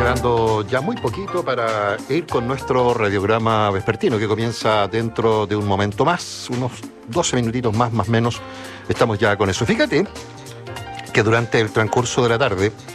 quedando ya muy poquito para ir con nuestro radiograma vespertino que comienza dentro de un momento más, unos 12 minutitos más o menos, estamos ya con eso. Fíjate que durante el transcurso de la tarde